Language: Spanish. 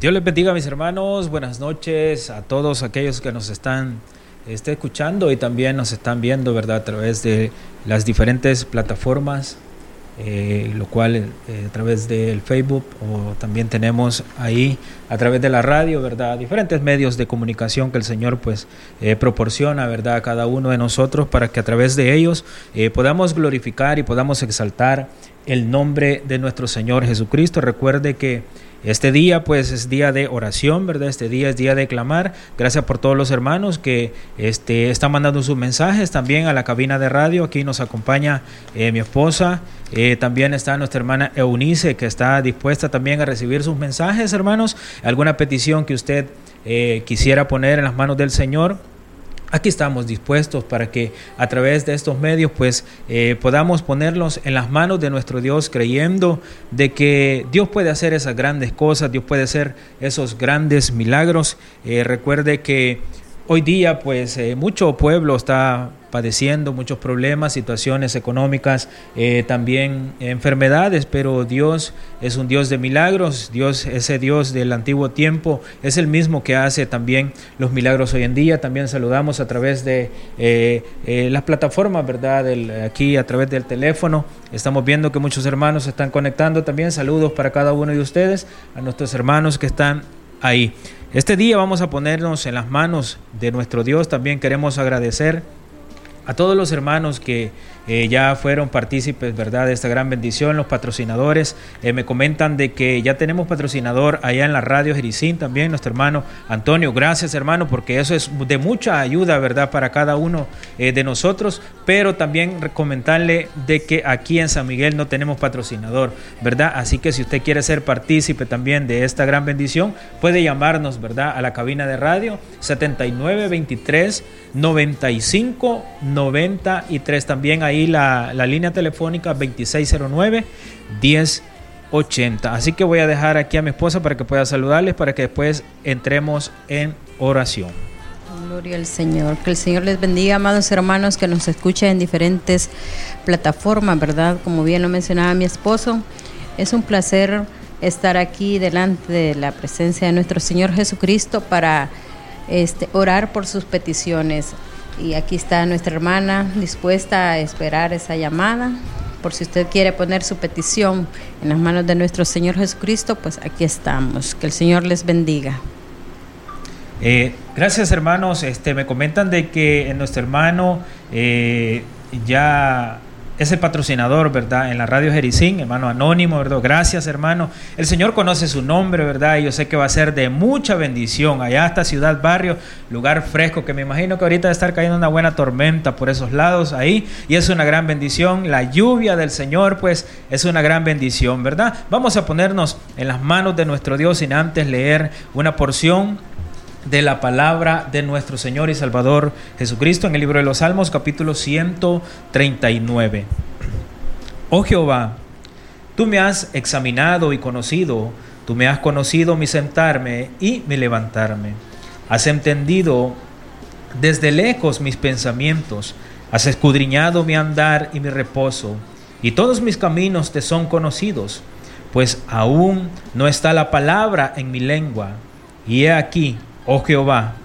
Dios les bendiga, mis hermanos. Buenas noches a todos aquellos que nos están escuchando y también nos están viendo, ¿verdad?, a través de las diferentes plataformas, lo cual a través del Facebook, o también tenemos ahí a través de la radio, ¿verdad?, diferentes medios de comunicación que el Señor pues proporciona, ¿verdad?, a cada uno de nosotros, para que a través de ellos podamos glorificar y podamos exaltar el nombre de nuestro Señor Jesucristo. Recuerde que este día pues es día de oración, ¿verdad? Este día es día de clamar. Gracias por todos los hermanos que están mandando sus mensajes también a la cabina de radio. Aquí nos acompaña mi esposa. También está nuestra hermana Eunice, que está dispuesta también a recibir sus mensajes, hermanos. Alguna petición que usted quisiera poner en las manos del Señor, aquí estamos dispuestos para que a través de estos medios pues podamos ponerlos en las manos de nuestro Dios, creyendo de que Dios puede hacer esas grandes cosas, Dios puede hacer esos grandes milagros. Recuerde que hoy día pues mucho pueblo está padeciendo muchos problemas, situaciones económicas, también enfermedades, pero Dios es un Dios de milagros. Dios, ese Dios del antiguo tiempo, es el mismo que hace también los milagros hoy en día. También saludamos a través de las plataformas, ¿verdad?, aquí a través del teléfono. Estamos viendo que muchos hermanos se están conectando también. Saludos para cada uno de ustedes, a nuestros hermanos que están ahí. Este día vamos a ponernos en las manos de nuestro Dios. También queremos agradecer a todos los hermanos que ya fueron partícipes, ¿verdad?, de esta gran bendición. Los patrocinadores me comentan de que ya tenemos patrocinador allá en la radio Jericín también, nuestro hermano Antonio. Gracias, hermano, porque eso es de mucha ayuda, ¿verdad?, para cada uno de nosotros. Pero también comentarle de que aquí en San Miguel no tenemos patrocinador, ¿verdad? Así que si usted quiere ser partícipe también de esta gran bendición, puede llamarnos, ¿verdad?, a la cabina de radio 7923-9593. También ahí la línea telefónica 2609-1080. Así que voy a dejar aquí a mi esposa para que pueda saludarles, para que después entremos en oración. Gloria al Señor. Que el Señor les bendiga, amados hermanos que nos escuchan en diferentes plataformas, ¿verdad? Como bien lo mencionaba mi esposo, es un placer estar aquí delante de la presencia de nuestro Señor Jesucristo para orar por sus peticiones. Y aquí está nuestra hermana dispuesta a esperar esa llamada. Por si usted quiere poner su petición en las manos de nuestro Señor Jesucristo, pues aquí estamos. Que el Señor les bendiga. Gracias, hermanos. Me comentan de que nuestro hermano ya es el patrocinador, ¿verdad?, en la radio Jericín, hermano Anónimo, ¿verdad? Gracias, hermano. El Señor conoce su nombre, ¿verdad? Y yo sé que va a ser de mucha bendición allá hasta Ciudad Barrio, lugar fresco, que me imagino que ahorita va a estar cayendo una buena tormenta por esos lados ahí, y es una gran bendición. La lluvia del Señor, pues, es una gran bendición, ¿verdad? Vamos a ponernos en las manos de nuestro Dios sin antes leer una porción de la palabra de nuestro Señor y Salvador Jesucristo en el libro de los Salmos, capítulo 139. Oh Jehová, tú me has examinado y conocido, tú me has conocido mi sentarme y mi levantarme. Has entendido desde lejos mis pensamientos, has escudriñado mi andar y mi reposo, y todos mis caminos te son conocidos, pues aún no está la palabra en mi lengua. Y he aquí, oh Jehová,